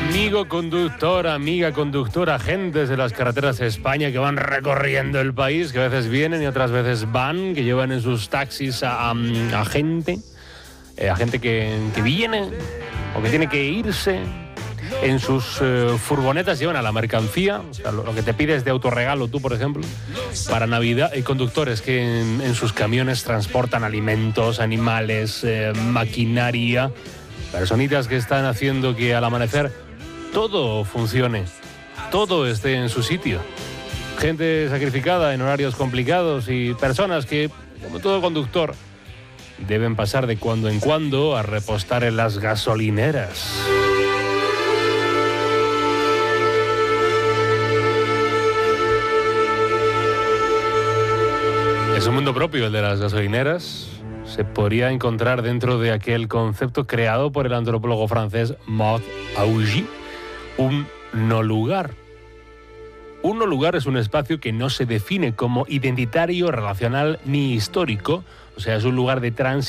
Amigo conductor, amiga conductora, agentes de las carreteras de España que van recorriendo el país, que a veces vienen y otras veces van, que llevan en sus taxis a gente que viene o que tiene que irse. En sus furgonetas llevan a la mercancía, o sea, lo que te pides de autorregalo tú, por ejemplo, para Navidad. Hay conductores que en sus camiones transportan alimentos, animales, maquinaria, personitas que están haciendo que al amanecer todo funcione, todo esté en su sitio. Gente sacrificada en horarios complicados y personas que, como todo conductor, deben pasar de cuando en cuando a repostar en las gasolineras. Es un mundo propio el de las gasolineras. Se podría encontrar dentro de aquel concepto creado por el antropólogo francés Maud Augy, un no lugar. Un no lugar es un espacio que no se define como identitario, relacional ni histórico, o sea, es un lugar de tránsito